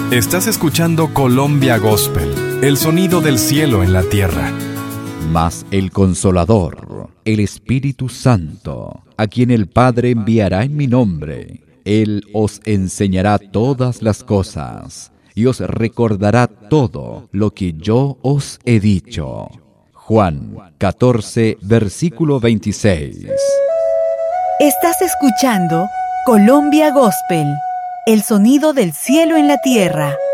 Estás escuchando Colombia Gospel, el sonido del cielo en la tierra. Mas el Consolador, el Espíritu Santo, a quien el Padre enviará en mi nombre, Él os enseñará todas las cosas y os recordará todo lo que yo os he dicho. Juan 14, versículo 26. Estás escuchando Colombia Gospel, el sonido del cielo en la tierra.